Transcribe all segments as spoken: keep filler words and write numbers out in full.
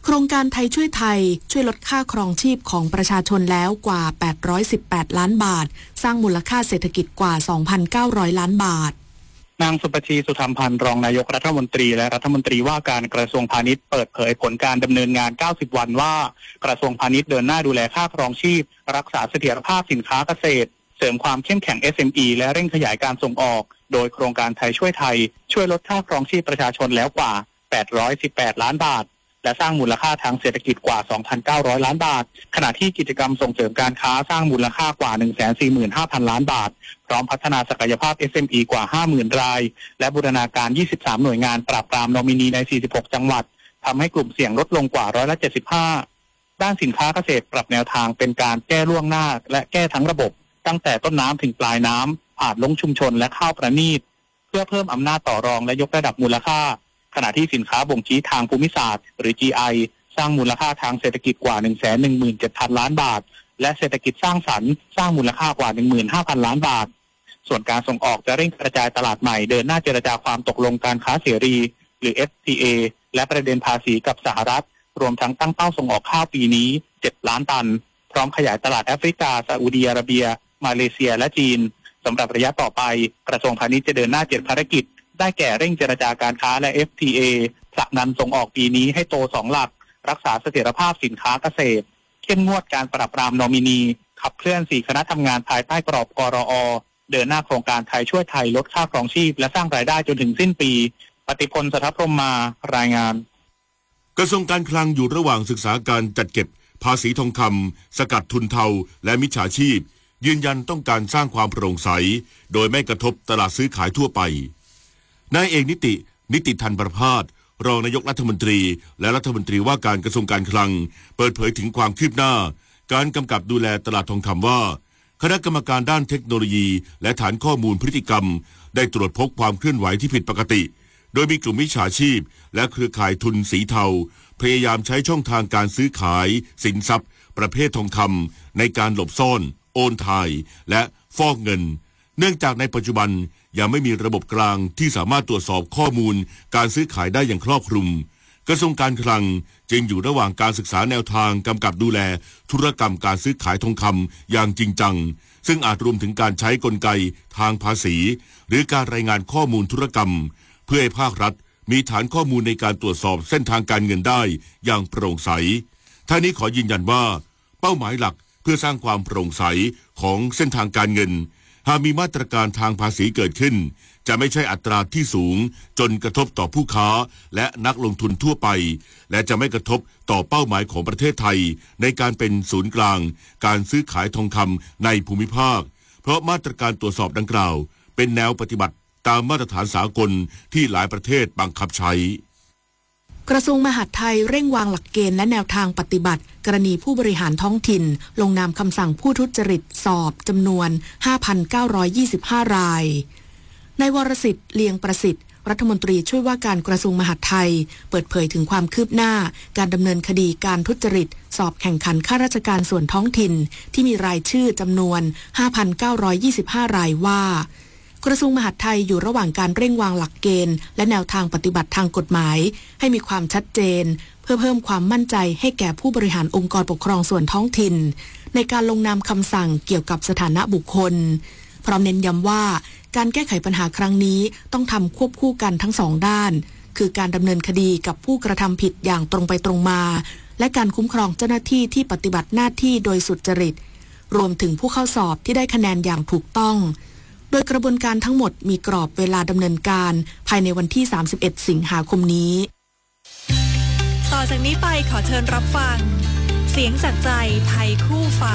โครงการไทยช่วยไทยช่วยลดค่าครองชีพของประชาชนแล้วกว่าแปดร้อยสิบแปดล้านบาทสร้างมูลค่าเศรษฐกิจกว่า สองพันเก้าร้อย ล้านบาทนางสุปชีสุธรรมพันธ์รองนายกรัฐมนตรีและรัฐมนตรีว่าการกระทรวงพาณิชย์เปิดเผยผลการดำเนินงานเก้าสิบวันว่ากระทรวงพาณิชย์เดินหน้าดูแลค่าครองชีพรักษาเสถียรภาพสินค้าเกษตรเสริมความเข้มแข็ง เอส เอ็ม อี และเร่งขยายการส่งออกโดยโครงการไทยช่วยไทยช่วยลดค่าครองชีพประชาชนแล้วกว่าแปดร้อยสิบแปดล้านบาทและสร้างมูลค่าทางเศรษฐกิจกว่า สองพันเก้าร้อย ล้านบาทขณะที่กิจกรรมส่งเสริมการค้าสร้างมูลค่ากว่า หนึ่งแสนสี่หมื่นห้าพัน ล้านบาทพร้อมพัฒนาศักยภาพ เอส เอ็ม อี กว่า ห้าหมื่น รายและบูรณาการยี่สิบสามหน่วยงานปราบปรามนอมินีในสี่สิบหกจังหวัดทำให้กลุ่มเสี่ยงลดลงกว่าร้อยละเจ็ดสิบห้าด้านสินค้าเกษตรปรับแนวทางเป็นการแก้ล่วงหน้าและแก้ทั้งระบบตั้งแต่ต้นน้ำถึงปลายน้ำผ่านลงชุมชนและข้าวประณีตเพื่อเพิ่มอำนาจต่อรองและยกระดับมูลค่าขณะที่สินค้าบ่งชี้ทางภูมิศาสตร์หรือ จี ไอ สร้างมูลค่าทางเศรษฐกิจกว่า หนึ่งแสนหนึ่งหมื่นเจ็ดพัน ล้านบาทและเศรษฐกิจสร้างสรรค์สร้างมูลค่ากว่า หนึ่งหมื่นห้าพัน ล้านบาทส่วนการส่งออกจะเร่งกระจายตลาดใหม่เดินหน้าเจรจาความตกลงการค้าเสรีหรือ เอฟ ที เอ และประเด็นภาษีกับสหรัฐรวมทั้งตั้งเป้าส่งออกข้าวปีนี้เจ็ดล้านตันพร้อมขยายตลาดแอฟริกาซาอุดิอาระเบียมาเลเซียและจีนสำหรับระยะต่อไปกระทรวงพาณิชย์จะเดินหน้าเจ็ดภารกิจได้แก่เร่งเจรจาการค้าและ เอฟ ที เอ ผลักดันส่งออกปีนี้ให้โตสองหลักรักษาเสถียรภาพสินค้าเกษตรเข้มงวดการปราบปรามนอมินีขับเคลื่อนสี่คณะทำงานภายใต้กรอบกรอ.เดินหน้าโครงการไทยช่วยไทยลดค่าครองชีพและสร้างรายได้จนถึงสิ้นปีปฏิพล สัทธพรหมมารายงานกระทรวงการคลังอยู่ระหว่างศึกษาการจัดเก็บภาษีทองคำสกัดทุนเทาและมิจฉาชีพยืนยันต้องการสร้างความโปร่งใสโดยไม่กระทบตลาดซื้อขายทั่วไปนายเอกนิตินิติธันประภาสรองนายกรัฐมนตรีและรัฐมนตรีว่าการกระทรวงการคลังเปิดเผยถึงความคืบหน้าการกำกับดูแลตลาดทองคำว่าคณะกรรมการด้านเทคโนโลยีและฐานข้อมูลพฤติกรรมได้ตรวจพบความเคลื่อนไหวที่ผิดปกติโดยมีกลุ่มมิจฉาชีพและเครือข่ายทุนสีเทาพยายามใช้ช่องทางการซื้อขายสินทรัพย์ประเภททองคำในการหลบซ่อนโอนถ่ายและฟอกเงินเนื่องจากในปัจจุบันยังไม่มีระบบกลางที่สามารถตรวจสอบข้อมูลการซื้อขายได้อย่างครอบคลุมกระทรวงการคลังจึงอยู่ระหว่างการศึกษาแนวทางกำกับดูแลธุรกรรมการซื้อขายทองคำอย่างจริงจังซึ่งอาจรวมถึงการใช้กลไกทางภาษีหรือการรายงานข้อมูลธุรกรรมเพื่อให้ภาครัฐมีฐานข้อมูลในการตรวจสอบเส้นทางการเงินได้อย่างโปร่งใสท่านี้ขอยืนยันว่าเป้าหมายหลักเพื่อสร้างความโปร่งใสของเส้นทางการเงินหากมีมาตรการทางภาษีเกิดขึ้นจะไม่ใช่อัตราที่สูงจนกระทบต่อผู้ค้าและนักลงทุนทั่วไปและจะไม่กระทบต่อเป้าหมายของประเทศไทยในการเป็นศูนย์กลางการซื้อขายทองคำในภูมิภาคเพราะมาตรการตรวจสอบดังกล่าวเป็นแนวปฏิบัติตามมาตรฐานสากลที่หลายประเทศบังคับใช้กระทรวงมหาดไทยเร่งวางหลักเกณฑ์และแนวทางปฏิบัติกรณีผู้บริหารท้องถิ่นลงนามคำสั่งผู้ทุจริตสอบจำนวน ห้าพันเก้าร้อยยี่สิบห้า รายนายวรสิทธิ์เลียงประสิทธิ์รัฐมนตรีช่วยว่าการกระทรวงมหาดไทยเปิดเผยถึงความคืบหน้าการดำเนินคดีการทุจริตสอบแข่งขันข้าราชการส่วนท้องถิ่นที่มีรายชื่อจำนวน ห้าพันเก้าร้อยยี่สิบห้า รายว่ากระทรวงมหาดไทยอยู่ระหว่างการเร่งวางหลักเกณฑ์และแนวทางปฏิบัติทางกฎหมายให้มีความชัดเจนเพื่อเพิ่มความมั่นใจให้แก่ผู้บริหารองค์กรปกครองส่วนท้องถิ่นในการลงนามคำสั่งเกี่ยวกับสถานะบุคคลพร้อมเน้นย้ำว่าการแก้ไขปัญหาครั้งนี้ต้องทำควบคู่กันทั้งสองด้านคือการดำเนินคดีกับผู้กระทำผิดอย่างตรงไปตรงมาและการคุ้มครองเจ้าหน้าที่ที่ปฏิบัติหน้าที่โดยสุจริตรวมถึงผู้เข้าสอบที่ได้คะแนนอย่างถูกต้องโดยกระบวนการทั้งหมดมีกรอบเวลาดำเนินการภายในวันที่สามสิบเอ็ดสิงหาคมนี้ต่อจากนี้ไปขอเชิญรับฟังเสียงจากใจไทยคู่ฟ้า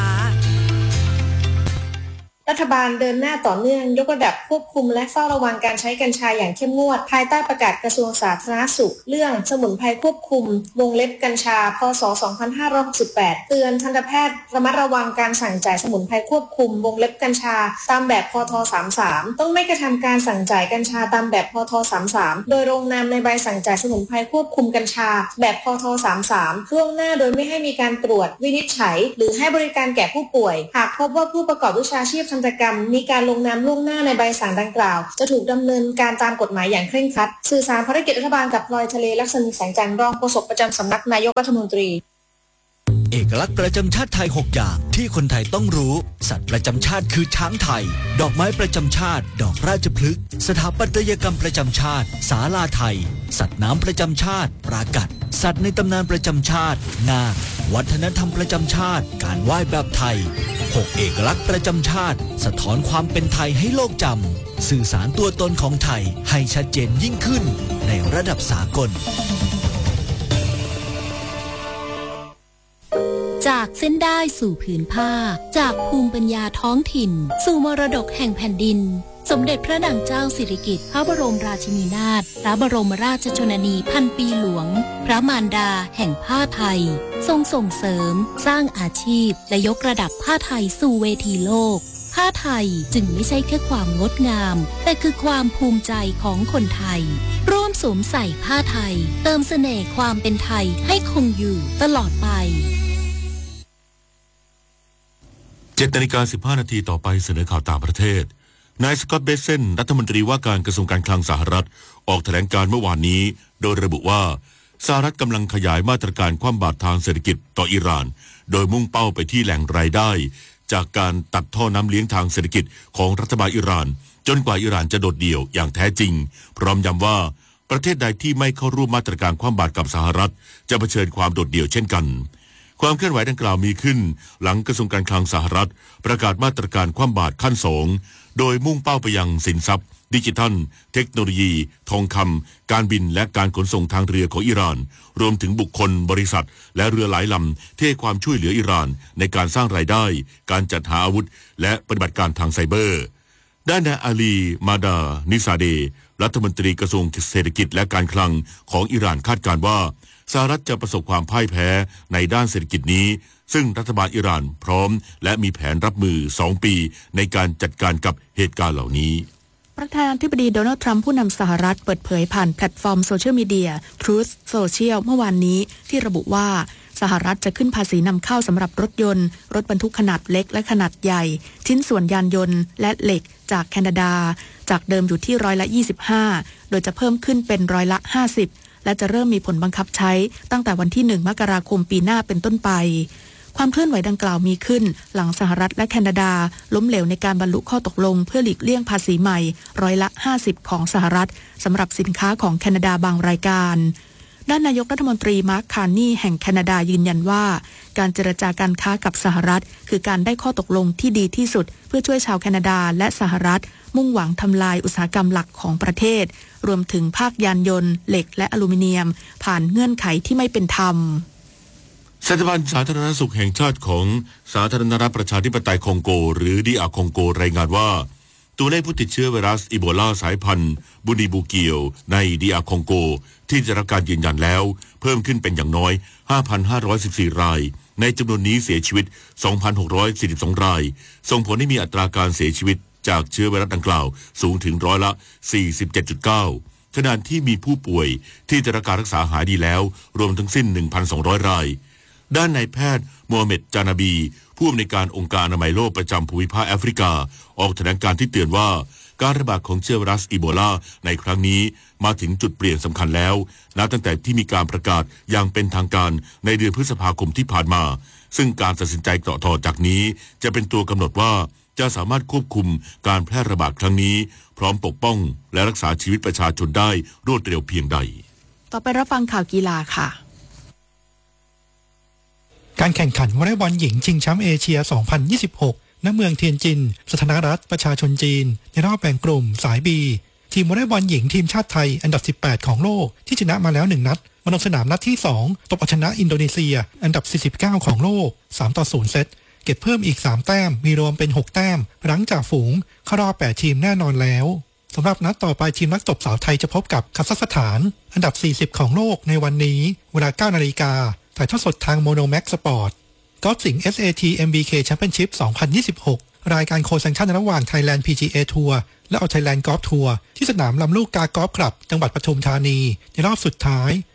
รัฐบาลเดินหน้าต่อเนื่องยกระดับควบคุมและเฝ้าระวังการใช้กัญชาอย่างเข้มงวดภายใต้ประกาศกระทรวงสาธารณสุขเรื่องสมุนไพรควบคุมวงเล็บกัญชาพ.ศ. สองพันห้าร้อยหกสิบแปดเตือนทันตแพทย์ระมัดระวังการสั่งจ่ายสมุนไพรควบคุมวงเล็บกัญชาตามแบบพ.ท. สามสิบสามต้องไม่กระทำการสั่งจ่ายกัญชาตามแบบพ.ท. สามสิบสามโดยลงนามในใบสั่งจ่ายสมุนไพรควบคุมกัญชาแบบพ.ท. สามสิบสามล่วงหน้าโดยไม่ให้มีการตรวจวินิจฉัยหรือให้บริการแก่ผู้ป่วยหากพบว่าผู้ประกอบวิชาชีพทันตกรรมมีการลงนามล่วงหน้าในใบสั่งดังกล่าวจะถูกดำเนินการตามกฎหมายอย่างเคร่งครัดสื่อสารภารกิจรัฐบาลกับพลอยทะเลลักษณีแสงจันทร์รองโฆษกประจำสำนักนายกรัฐมนตรีเอกลักษณ์ประจำชาติไทยหกอย่างที่คนไทยต้องรู้สัตว์ประจำชาติคือช้างไทยดอกไม้ประจำชาติดอกราชพฤกษ์สถาปัตยกรรมประจำชาติศาลาไทยสัตว์น้ำประจำชาติปรากัดสัตว์ในตำนานประจำชาตินาควัฒนธรรมประจำชาติการไหว้แบบไทยหกเอกลักษณ์ประจำชาติสะท้อนความเป็นไทยให้โลกจำสื่อสารตัวตนของไทยให้ชัดเจนยิ่งขึ้นในระดับสากลจากเส้นได้สู่ผืนผ้าจากภูมิปัญญาท้องถิ่นสู่มรดกแห่งแผ่นดินสมเด็จพระนางเจ้าสิริกิติ์พระบรมราชินีนาถพระบรมราชชนนีพันปีหลวงพระมารดาแห่งผ้าไทยทรงส่งเสริมสร้างอาชีพและยกระดับผ้าไทยสู่เวทีโลกผ้าไทยจึงไม่ใช่แค่ความงดงามแต่คือความภูมิใจของคนไทยร่วมสวมใส่ผ้าไทยเติมเสน่ห์ความเป็นไทยให้คงอยู่ตลอดไปเจ็ดนาฬิกาสิบห้านาทีต่อไปเสนอข่าวต่างประเทศนายสกอตต์เบเซนรัฐมนตรีว่าการกระทรวงการคลังสหรัฐออกแถลงการเมื่อวานนี้โดยระบุว่าสหรัฐกำลังขยายมาตรการคว่ำบาตรทางเศรษฐกิจต่ออิหร่านโดยมุ่งเป้าไปที่แหล่งรายได้จากการตัดท่อน้ำเลี้ยงทางเศรษฐกิจของรัฐบาลอิหร่านจนกว่าอิหร่านจะโดดเดี่ยวอย่างแท้จริงพร้อมย้ำว่าประเทศใดที่ไม่เข้าร่วมมาตรการคว่ำบาตรกับสหรัฐจะเผชิญความโดดเดี่ยวเช่นกันความเคลื่อนไหวดังกล่าวมีขึ้นหลังกระทรวงการคลังสหรัฐประกาศมาตรการคว่ำบาตรขั้นสองโดยมุ่งเป้าไปยังสินทรัพย์ดิจิทัลเทคโนโลยีทองคำการบินและการขนส่งทางเรือของอิหร่านรวมถึงบุคคลบริษัทและเรือหลายลำที่ให้ความช่วยเหลืออิหร่านในการสร้างรายได้การจัดหาอาวุธและปฏิบัติการทางไซเบอร์ด้านนายอาลีมาดานิซาเดรัฐมนตรีกระทรวงเศรษฐกิจและการคลังของอิหร่านคาดการณ์ว่าสหรัฐจะประสบความพ่ายแพ้ในด้านเศรษฐกิจนี้ซึ่งรัฐบาลอิหร่านพร้อมและมีแผนรับมือสองปีในการจัดการกับเหตุการณ์เหล่านี้ประธานาธิบดีโดนัลด์ทรัมป์ผู้นำสหรัฐเปิดเผยผ่านแพลตฟอร์มโซเชียลมีเดีย Truth Social เมื่อวานนี้ที่ระบุว่าสหรัฐจะขึ้นภาษีนำเข้าสำหรับรถยนต์รถบรรทุกขนาดเล็กและขนาดใหญ่ชิ้นส่วนยานยนต์และเหล็กจากแคนาดาจากเดิมอยู่ที่ร้อยละยี่สิบห้าโดยจะเพิ่มขึ้นเป็นร้อยละห้าสิบและจะเริ่มมีผลบังคับใช้ตั้งแต่วันที่หนึ่งมกราคมปีหน้าเป็นต้นไปความเคลื่อนไหวดังกล่าวมีขึ้นหลังสหรัฐและแคนาดาล้มเหลวในการบรรลุข้อตกลงเพื่อหลีกเลี่ยงภาษีใหม่ร้อยละห้าสิบของสหรัฐสำหรับสินค้าของแคนาดาบางรายการด้านนายกรัฐมนตรีมาร์ค คาร์นีแห่งแคนาดายืนยันว่าการเจรจาการค้ากับสหรัฐคือการได้ข้อตกลงที่ดีที่สุดเพื่อช่วยชาวแคนาดาและสหรัฐมุ่งหวังทำลายอุตสาหกรรมหลักของประเทศรวมถึงภาคยานยนต์เหล็กและอลูมิเนียมผ่านเงื่อนไขที่ไม่เป็นธรรมสถาบันสาธารณสุขแห่งชาติของสาธารณรัฐประชาธิปไตยคองโกหรือดีอาร์คองโกรายงานว่าตัวเลขผู้ติดเชื้อไวรัสอีโบลาสายพันธุ์บูนีบูเกียวในดีอาร์คองโกที่ได้รับการยืนยันแล้วเพิ่มขึ้นเป็นอย่างน้อย ห้าพันห้าร้อยสิบสี่ รายในจำนวนนี้เสียชีวิต สองพันหกร้อยสี่สิบสอง รายส่งผลให้มีอัตราการเสียชีวิตจากเชื้อไวรัสดังกล่าวสูงถึงร้อยละ สี่สิบเจ็ดจุดเก้า ขณะที่มีผู้ป่วยที่ได้รับการรักษาหายดีแล้วรวมทั้งสิ้น หนึ่งพันสองร้อย รายด้านนายแพทย์โมฮัมเหม็ดจานาบีผู้อำนวยการองค์การอนามัยโลกประจำภูมิภาคแอฟริกาออกแถลงการที่เตือนว่าการระบาดของเชื้อไวรัสอีโบลาในครั้งนี้มาถึงจุดเปลี่ยนสำคัญแล้วนับตั้งแต่ที่มีการประกาศอย่างเป็นทางการในเดือนพฤษภาคมที่ผ่านมาซึ่งการตัดสินใจต่อต่อจากนี้จะเป็นตัวกำหนดว่าจะสามารถควบคุมการแพร่ระบาดครั้งนี้พร้อมปกป้องและรักษาชีวิตประชาชนได้รวดเร็วเพียงใดต่อไปรับฟังข่าวกีฬาค่ะการแข่งขันวอลเลย์บอลหญิงชิงแชมป์เอเชีย สองพันยี่สิบหก ณ เมืองเทียนจินสาธารณรัฐประชาชนจีนในรอบแบ่งกลุ่มสาย B ทีมวอลเลย์บอลหญิงทีมชาติไทยอันดับสิบแปดของโลกที่ชนะมาแล้วหนึ่งนัดมาลงสนามนัดที่สองตบเอาชนะอินโดนีเซียอันดับสี่สิบเก้าของโลกสามต่อศูนย์เซตเก็บเพิ่มอีกสามแต้มมีรวมเป็นหกแต้มหลังจากฝูงเข้ารอบแปดทีมแน่นอนแล้วสำหรับนัดต่อไปทีมนักตบสาวไทยจะพบกับคาซัคสถานอันดับสี่สิบของโลกในวันนี้เวลา เก้านาฬิกาถ่ายทอดสดทางโมโนแม็กสปอร์ตกอล์ฟสิงห์ เอส เอ ที เอ็ม บี เค Championship สองพันยี่สิบหกรายการโคแซงชั่นระหว่าง Thailand พี จี เอ Tour และ All Thailand Golf Tour ที่สนามลำลูกกากอล์ฟคลับจังหวัดปทุมธานีในรอบสุดท้าย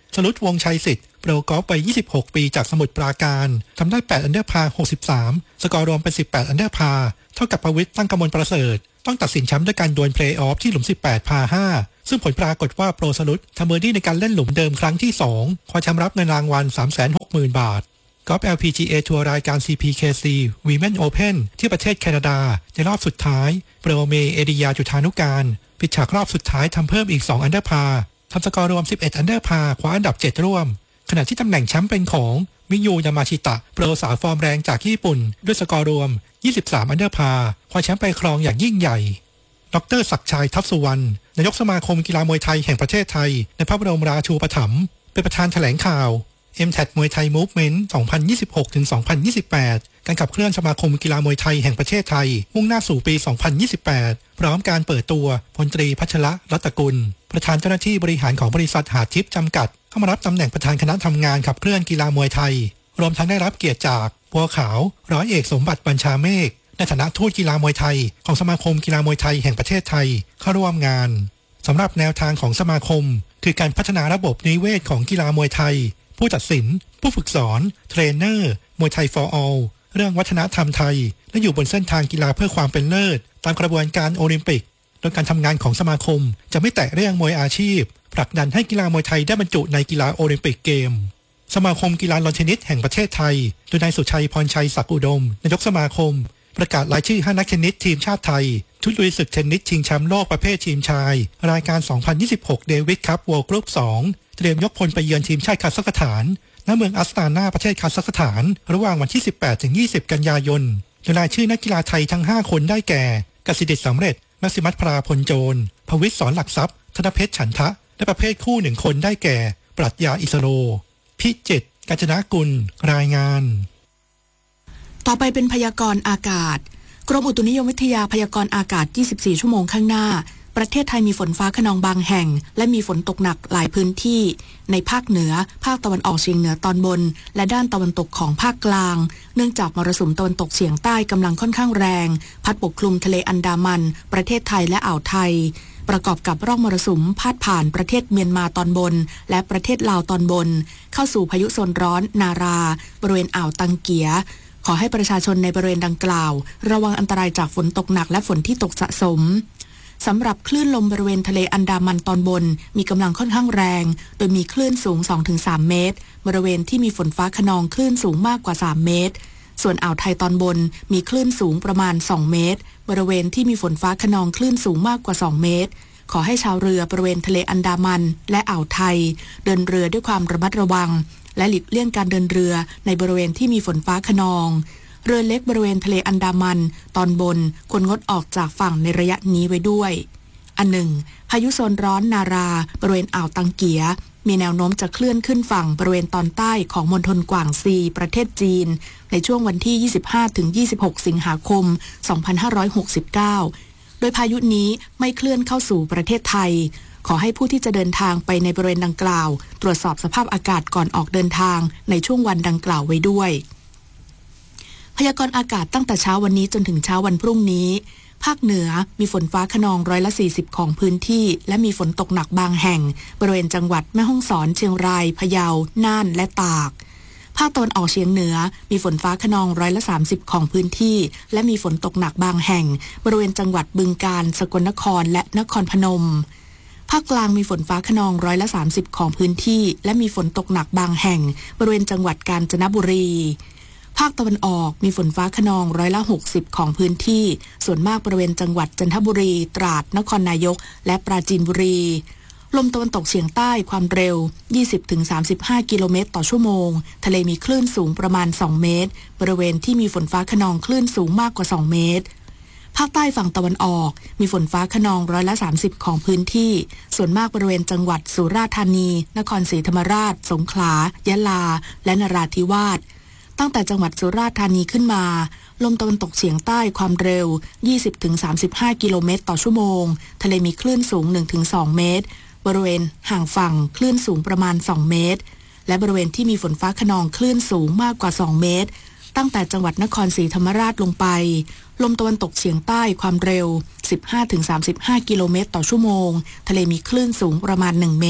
สรุตวงชัยสิทธิ์โปรกอล์ฟวัยยี่สิบหกปีจากสมุทรปราการทำได้แปดอันเดอร์พาร์หกสิบสามสกอร์รวมเป็นสิบแปดอันเดอร์พาร์เท่ากับประวิตรตั้งกมลประเสริฐต้องตัดสินแชมป์ด้วยการดวลเพลย์ออฟที่หลุมสิบแปดพาห้าซึ่งผลปรากฏว่าโปรสรุตทำเบอร์ดี้ในการเล่นหลุมเดิมครั้งที่สองคว้าแชมป์รับเงินรางวัล สามแสนหกหมื่น บาทกอล์ฟ แอล พี จี เอ ทัวร์รายการ ซี พี เค ซี Women Open ที่ประเทศแคนาดาในรอบสุดท้ายโปรเมเอดิยาจุธานุการปิดฉากรอบสุดท้ายทำเพิ่มอีกสองอันเดอร์พาร์ทำสกอร์รวมสิบเอ็ดอันเดอร์พาร์คว้าอันดับเจ็ดร่วมขณะที่ตำแหน่งแชมป์เป็นของมิยูยามาชิตะโปรสาวฟอร์มแรงจากญี่ปุ่นด้วยสกอร์รวมยี่สิบสามอันเดอร์พาร์คว้าแชมป์ไปครองอย่างยิ่งใหญ่ดร.ศักดิ์ชัยทัพสุวรรณนายกสมาคมกีฬามวยไทยแห่งประเทศไทยในพระบรมราชูปถัมภ์เป็นประธานแถลงข่าว เอ็ม ที เอ ที มวยไทย Movement สองพันยี่สิบหกถึงสองพันยี่สิบแปด การขับเคลื่อนสมาคมกีฬามวยไทยแห่งประเทศไทยมุ่งหน้าสู่ปี สองพันยี่สิบแปด พร้อมการเปิดตัวพลตรีพัชระรัตนกุลประธานเจ้าหน้าที่บริหารของบริษัทหาดทิพย์จำกัดเข้ามารับตำแหน่งประธานคณะทำงานขับเคลื่อนกีฬามวยไทยรวมทั้งได้รับเกียรติจากบัวขาวร้อยเอกสมบัติบัญชาเมฆในฐานะทูตกีฬามวยไทยของสมาคมกีฬามวยไทยแห่งประเทศไทยเข้าร่วมงานสำหรับแนวทางของสมาคมคือการพัฒนาระบบนิเวศของกีฬามวยไทยผู้ตัดสินผู้ฝึกสอนเทรนเนอร์มวยไทย for all เรื่องวัฒนธรรมไทยและอยู่บนเส้นทางกีฬาเพื่อความเป็นเลิศตามกระบวนการโอลิมปิกโดยการทำงานของสมาคมจะไม่แตะเรื่องมวยอาชีพผลักดันให้กีฬามวยไทยได้บรรจุในกีฬาโอลิมปิกเกมสมาคมกีฬาลอนเทนนิสแห่งประเทศไทยโดยนายสุชัยพรชัยศักดิ์อุดมนายกสมาคมประกาศรายชื่อห้านักเทนนิสทีมชาติไทยชุดลุยศึกเทนนิสชิงแชมป์โลกประเภททีมชายรายการ สองพันยี่สิบหก เดวิดคัพ World Group สองเตรียมยกพลไปเยือนทีมชาติคาซัคสถานณเมืองอัสตานาประเทศคาซัคสถานระหว่างวันที่ สิบแปดถึงยี่สิบ กันยายนโดยรายชื่อนักกีฬาไทยทั้งห้าคนได้แก่กสิดิษฐ์สำเร็จมัสซิมัสพราพลโจรภวิตรสอนหลักทรัพย์ธนเพชรฉันทะและประเภทคู่หนึ่งคนได้แก่ปรัชญาอิสโรพิจิตรกาญจนกุลรายงานต่อไปเป็นพยากรณ์อากาศกรมอุตุนิยมวิทยาพยากรณ์อากาศยี่สิบสี่ชั่วโมงข้างหน้าประเทศไทยมีฝนฟ้าคะนองบางแห่งและมีฝนตกหนักหลายพื้นที่ในภาคเหนือภาคตะวันออกเฉียงเหนือตอนบนและด้านตะวันตกของภาคกลางเนื่องจากมรสุมตะวันตกเฉียงใต้กำลังค่อนข้างแรงพัดปกคลุมทะเลอันดามันประเทศไทยและอ่าวไทยประกอบกับร่องมรสุมพาดผ่านประเทศเมียนมาตอนบนและประเทศลาวตอนบนเข้าสู่พายุโซนร้อนนาราบริเวณอ่าวตังเกียขอให้ประชาชนในบริเวณดังกล่าวระวังอันตรายจากฝนตกหนักและฝนที่ตกสะสมสำหรับคลื่นลมบริเวณทะเลอันดามันตอนบนมีกำลังค่อนข้างแรงโดยมีคลื่นสูง สองถึงสาม เมตรบริเวณที่มีฝนฟ้าคะนองคลื่นสูงมากกว่าสามเมตรส่วนอ่าวไทยตอนบนมีคลื่นสูงประมาณสองเมตรบริเวณที่มีฝนฟ้าคะนองคลื่นสูงมากกว่าสองเมตรขอให้ชาวเรือบริเวณทะเลอันดามันและอ่าวไทยเดินเรือด้วยความระมัดระวังและหลีกเลี่ยงการเดินเรือในบริเวณที่มีฝนฟ้าคะนองเรือเล็กบริเวณทะเลอันดามันตอนบนควรงดออกจากฝั่งในระยะนี้ไว้ด้วยอันหนึ่งพายุโซนร้อนนาราบริเวณอ่าวตังเกียมีแนวโน้มจะเคลื่อนขึ้นฝั่งบริเวณตอนใต้ของมณฑลกวางซีประเทศจีนในช่วงวันที่ ยี่สิบห้าถึงยี่สิบหก สิงหาคม สองพันห้าร้อยหกสิบเก้า โดยพายุนี้ไม่เคลื่อนเข้าสู่ประเทศไทยขอให้ผู้ที่จะเดินทางไปในบริเวณดังกล่าวตรวจสอบสภาพอากาศก่อนออกเดินทางในช่วงวันดังกล่าวไว้ด้วยพยากรณ์อากาศตั้งแต่เช้าวันนี้จนถึงเช้าวันพรุ่งนี้ภาคเหนือมีฝนฟ้าคะนองร้อยละสี่สิบของพื้นที่และมีฝนตกหนักบางแห่งบริเวณจังหวัดแม่ฮ่องสอนเชียงรายพะเยาน่านและตากภาคตะวันออกเฉียงเหนือมีฝนฟ้าคะนองร้อยละสามสิบของพื้นที่และมีฝนตกหนักบางแห่งบริเวณจังหวัดบึงกาฬสกลนครและนครพนมภาคกลางมีฝนฟ้าคะนองร้อยละสามสิบของพื้นที่และมีฝนตกหนักบางแห่งบริเวณจังหวัดกาญจนบุรีภาคตะวันออกมีฝนฟ้าคะนองร้อยละหกสิบของพื้นที่ส่วนมากบริเวณจังหวัดจันทบุรีตราดนครนายกและปราจีนบุรีลมตะวันตกเฉียงใต้ความเร็ว ยี่สิบถึงสามสิบห้า กิโลเมตรต่อชั่วโมงทะเลมีคลื่นสูงประมาณสองเมตรบริเวณที่มีฝนฟ้าคะนองคลื่นสูงมากกว่าสองเมตรภาคใต้ฝั่งตะวันออกมีฝนฟ้าคะนองร้อยละสามสิบของพื้นที่ส่วนมากบริเวณจังหวัดสุราษฎร์ธานีนครศรีธรรมราชสงขลายะลาและนราธิวาสตั้งแต่จังหวัดสุราษฎร์ธานีขึ้นมาลมตะวันตกเฉียงใต้ความเร็ว ยี่สิบถึงสามสิบห้า กิโลเมตรต่อชั่วโมงทะเลมีคลื่นสูง หนึ่งถึงสอง เมตรบริเวณห่างฝั่งคลื่นสูงประมาณสองเมตรและบริเวณที่มีฝนฟ้าคะนองคลื่นสูงมากกว่าสองเมตรตั้งแต่จังหวัดนครศรีธรรมราชลงไปลมตะวันตกเฉียงใต้ความเร็ว สิบห้าถึงสามสิบห้า กิโลเมตรต่อชั่วโมงทะเลมีคลื่นสูงประมาณหนึ่งเมตร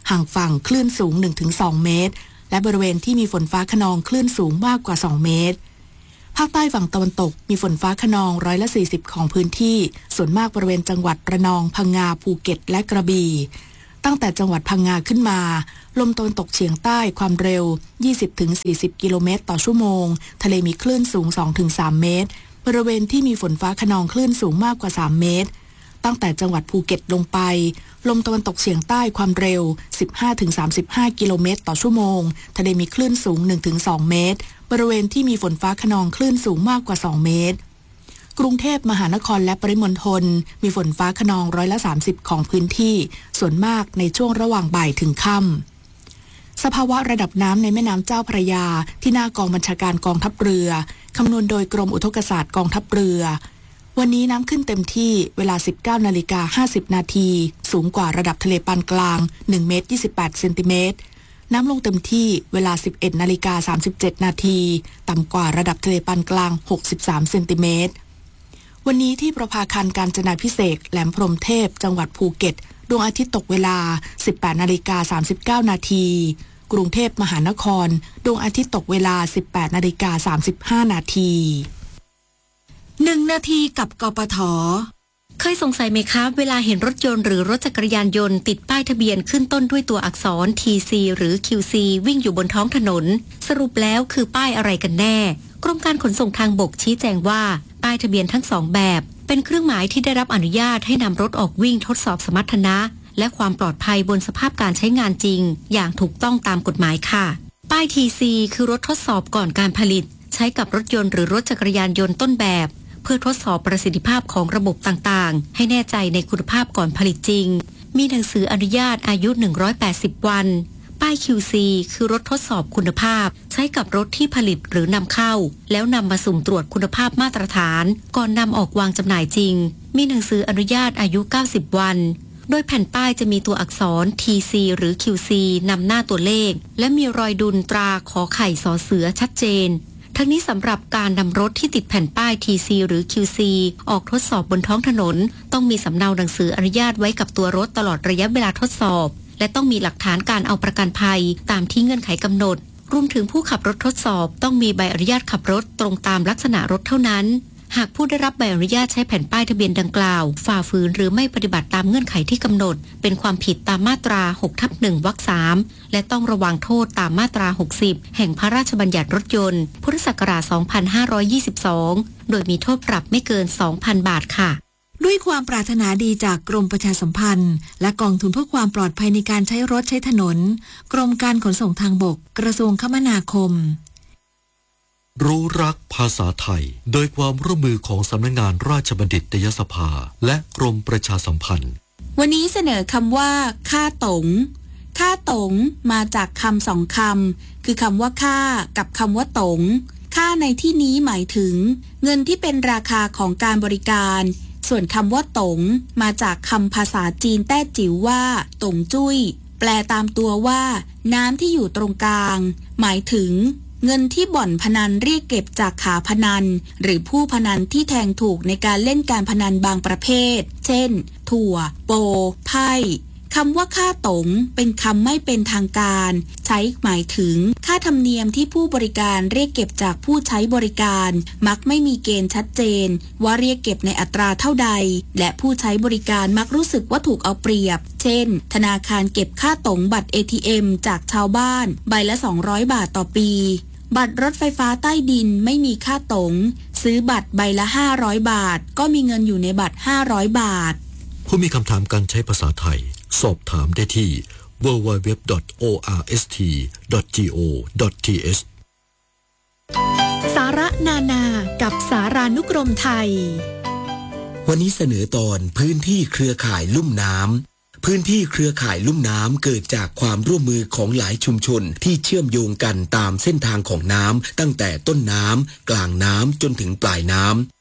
ห่างฝั่งคลื่นสูง หนึ่งถึงสอง เมตรและบริเวณที่มีฝนฟ้าคะนองคลื่นสูงมากกว่าสองเมตรภาคใต้ฝั่งตะวันตกมีฝนฟ้าคะนองร้อยละสี่สิบของพื้นที่ส่วนมากบริเวณจังหวัดระนองพังงาภูเก็ตและกระบี่ตั้งแต่จังหวัดพังงาขึ้นมาลมตะวันตกเฉียงใต้ความเร็ว ยี่สิบถึงสี่สิบ กิโลเมตรต่อชั่วโมงทะเลมีคลื่นสูง สองถึงสาม เมตรบริเวณที่มีฝนฟ้าคะนองคลื่นสูงมากกว่าสามเมตรตั้งแต่จังหวัดภูเก็ตลงไปลมตะวันตกเฉียงใต้ความเร็ว สิบห้าถึงสามสิบห้า กิโลเมตรต่อชั่วโมงทะเลมีคลื่นสูง หนึ่งถึงสอง เมตรบริเวณที่มีฝนฟ้าคะนองคลื่นสูงมากกว่าสองเมตรกรุงเทพมหานครและปริมณฑลมีฝนฟ้าคะนองร้อยละสามสิบของพื้นที่ส่วนมากในช่วงระหว่างบ่ายถึงค่ำสภาวะระดับน้ำในแม่น้ำเจ้าพระยาที่หน้ากองบัญชาการกองทัพเรือคำนวณโดยกรมอุทกศาสตร์กองทัพเรือวันนี้น้ำขึ้นเต็มที่เวลา สิบเก้านาฬิกาห้าสิบ นาทีสูงกว่าระดับทะเลปานกลางหนึ่งเมตรยี่สิบแปดเซนติเมตรน้ำลงเต็มที่เวลา สิบเอ็ดนาฬิกาสามสิบเจ็ด นาทีต่ำกว่าระดับทะเลปานกลางหกสิบสามเซนติเมตรวันนี้ที่ประภาคารกาญจนาภิเษกแหลมพรหมเทพจังหวัดภูเก็ตดวงอาทิตย์ตกเวลา สิบแปดนาฬิกาสามสิบเก้า นาทีกรุงเทพมหานครดวงอาทิตย์ตกเวลา สิบแปดนาฬิกาสามสิบห้า นาทีหนึ่งนาทีกับกปท.เคยสงสัยไหมคะเวลาเห็นรถยนต์หรือรถจักรยานยนต์ติดป้ายทะเบียนขึ้นต้นด้วยตัวอักษร ที ซี หรือ คิว ซี วิ่งอยู่บนท้องถนนสรุปแล้วคือป้ายอะไรกันแน่กรมการขนส่งทางบกชี้แจงว่าป้ายทะเบียนทั้งสองแบบเป็นเครื่องหมายที่ได้รับอนุญาตให้นำรถออกวิ่งทดสอบสมรรถนะและความปลอดภัยบนสภาพการใช้งานจริงอย่างถูกต้องตามกฎหมายค่ะป้าย ที ซี คือรถทดสอบก่อนการผลิตใช้กับรถยนต์หรือรถจักรยานยนต์ต้นแบบเพื่อทดสอบประสิทธิภาพของระบบต่างๆให้แน่ใจในคุณภาพก่อนผลิตจริงมีหนังสืออนุญาตอายุหนึ่งร้อยแปดสิบวันป้าย คิว ซี คือรถทดสอบคุณภาพใช้กับรถที่ผลิตหรือนำเข้าแล้วนำมาสุ่มตรวจคุณภาพมาตรฐานก่อนนำออกวางจำหน่ายจริงมีหนังสืออนุญาตอายุเก้าสิบวันโดยแผ่นป้ายจะมีตัวอักษร ที ซี หรือ คิว ซี นำหน้าตัวเลขและมีรอยดุลตราขอไข่สอเสือชัดเจนทั้งนี้สำหรับการนำรถที่ติดแผ่นป้าย ที ซี หรือ คิว ซี ออกทดสอบบนท้องถนนต้องมีสำเนาหนังสืออนุญาตไว้กับตัวรถตลอดระยะเวลาทดสอบและต้องมีหลักฐานการเอาประกันภัยตามที่เงื่อนไขกำหนดรวมถึงผู้ขับรถทดสอบต้องมีใบอนุญาตขับรถตรงตามลักษณะรถเท่านั้นหากผู้ได้รับใบอนุญาตใช้แผ่นป้ายทะเบียนดังกล่าวฝ่าฝืนหรือไม่ปฏิบัติตามเงื่อนไขที่กำหนดเป็นความผิดตามมาตรา หกทับหนึ่ง วรรค สามและต้องระวังโทษตามมาตรา หกสิบ แห่งพระราชบัญญัติรถยนต์พุทธศักราช สองพันห้าร้อยยี่สิบสอง โดยมีโทษปรับไม่เกิน สองพัน บาทค่ะด้วยความปรารถนาดีจากกรมประชาสัมพันธ์และกองทุนเพื่อความปลอดภัยในการใช้รถใช้ถนนกรมการขนส่งทางบกกระทรวงคมนาคมรู้รักภาษาไทยโดยความร่วมมือของสำนักงานราชบัณฑิตยสภาและกรมประชาสัมพันธ์วันนี้เสนอคำว่าค่าตงค่าตงมาจากคำสองคำคือคำว่าค่ากับคำว่าตงค่าในที่นี้หมายถึงเงินที่เป็นราคาของการบริการส่วนคำว่าตงมาจากคำภาษาจีนแต้จิ๋วว่าตงจุ้ยแปลตามตัวว่าน้ำที่อยู่ตรงกลางหมายถึงเงินที่บ่อนพนันเรียกเก็บจากขาพนันหรือผู้พนันที่แทงถูกในการเล่นการพนันบางประเภทเช่นถั่วโปไพ่คำว่าค่าตงเป็นคำไม่เป็นทางการใช้หมายถึงค่าธรรมเนียมที่ผู้บริการเรียกเก็บจากผู้ใช้บริการมักไม่มีเกณฑ์ชัดเจนว่าเรียกเก็บในอัตราเท่าใดและผู้ใช้บริการมักรู้สึกว่าถูกเอาเปรียบเช่นธนาคารเก็บค่าตงบัตร เอ ที เอ็ม จากชาวบ้านใบละสองร้อยบาทต่อปีบัตรรถไฟฟ้าใต้ดินไม่มีค่าตงซื้อบัตรใบละห้าร้อยบาทก็มีเงินอยู่ในบัตรห้าร้อยบาทผู้มีคำถามการใช้ภาษาไทยสอบถามได้ที่ ดับเบิลยู ดับเบิลยู ดับเบิลยู ดอท โอ อาร์ เอส ที ดอท จี โอ ดอท ที เอชสาระนานากับสารานุกรมไทยวันนี้เสนอตอนพื้นที่เครือข่ายลุ่มน้ำพื้นที่เครือข่ายลุ่มน้ำเกิดจากความร่วมมือของหลายชุมชนที่เชื่อมโยงกันตามเส้นทางของน้ำตั้งแต่ต้นน้ำกลางน้ำจนถึงปลายน้ำ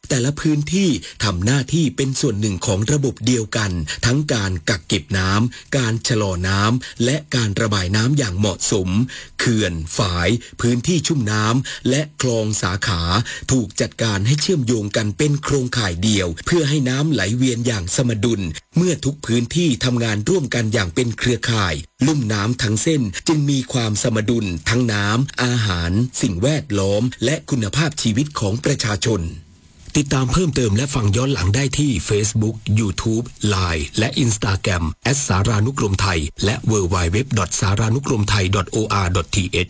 แต่ละพื้นที่ทำหน้าที่เป็นส่วนหนึ่งของระบบเดียวกันทั้งการกักเก็บน้ำการชะลอน้ำและการระบายน้ำอย่างเหมาะสมเขื่อนฝายพื้นที่ชุ่มน้ำและคลองสาขาถูกจัดการให้เชื่อมโยงกันเป็นโครงข่ายเดียวเพื่อให้น้ำไหลเวียนอย่างสมดุลเมื่อทุกพื้นที่ทำงานร่วมกันอย่างเป็นเครือข่ายลุ่มน้ำทั้งเส้นจึงมีความสมดุลทั้งน้ำอาหารสิ่งแวดล้อมและคุณภาพชีวิตของประชาชนติดตามเพิ่มเติมและฟังย้อนหลังได้ที่ Facebook YouTube ไลน์ และ Instagram แอท สารานุกรมไทยและ ดับเบิลยู ดับเบิลยู ดับเบิลยู ดอท สารานุกรมไทย ดอท โอ อาร์ ดอท ที เอช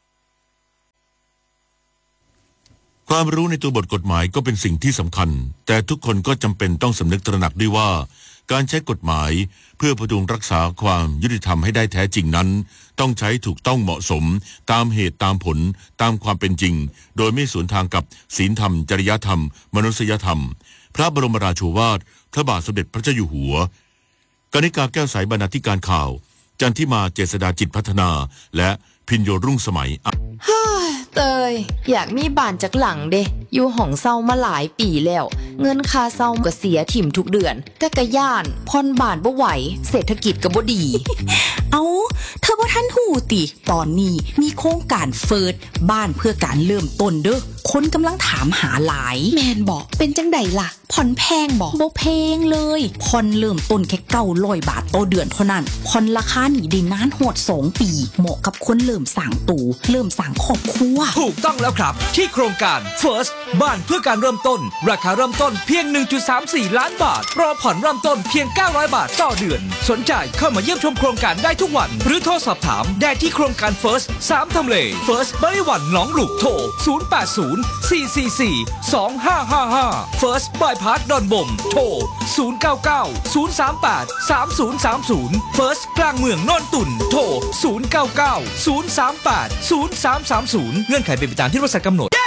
ความรู้ในตัวบทกฎหมายก็เป็นสิ่งที่สำคัญแต่ทุกคนก็จำเป็นต้องสำนึกตระหนักด้วยว่าการใช้กฎหมายเพื่อพดุงรักษาความยุติธรรมให้ได้แท้จริงนั้นต้องใช้ถูกต้องเหมาะสมตามเหตุตามผลตามความเป็นจริงโดยไม่สวนทางกับศีลธรรมจริยธรรมมนุษยธรรมพระบรมราโชวาทพระบาทสมเด็จพระเจ้าอยู่หัวกนิกาแก้วใสบรรณาธิการข่าวจันทิมาเจษฎาจิตพัฒนาและพิญโยรุ่งสมัยฮ่าเตยอยากมีบ้านจากหลังเดะอยู่ห้องเศร้ามาหลายปีแล้วเงินค่าเศร้าก็เสียถิ่มทุกเดือนแต่กะย่านผ่อนบ้านบ่ไหวเศรษฐกิจก็บ่ดีเอาเธอบ่ทันหูติตอนนี้มีโครงการเฟิร์สบ้านเพื่อการเริ่มต้นเด้อคนกำลังถามหาหลายแมนบอกเป็นจังใดล่ะผ่อนแพงบอกบ่แพงเลยผ่อนเริ่มต้นแค่เก้าร้อยบาทต่อเดือนเท่านั้นผ่อนราคานี่ได้นานโหดสองปีเหมาะกับคนเริ่มสร้างตูเริ่มสร้างครอบครัวถูกต้องแล้วครับที่โครงการ First บ้านเพื่อการเริ่มต้นราคาเริ่มต้นเพียง หนึ่งจุดสามสี่ ล้านบาทรอผ่อนเริ่มต้นเพียงเก้าร้อยบาทต่อเดือนสนใจเข้ามาเยี่ยมชมโครงการได้ทุกวันหรือโทรสอบถามได้ที่โครงการ First สามทำเล First บริวันหนองหลุกโทรศูนย์ แปด ศูนย์ สี่ สี่ สี่ สอง ห้า ห้า ห้า First Bypass ดอนบ่มโทรศูนย์ เก้า เก้า ศูนย์ สาม แปด สาม ศูนย์ สาม ศูนย์ First กลางเมืองนนตุ่นโทรศูนย์ เก้า เก้า ศูนย์ สาม แปด ศูนย์ สาม สาม ศูนย์เงื่อนไขเป็นไปตามที่บริษัทกำหนด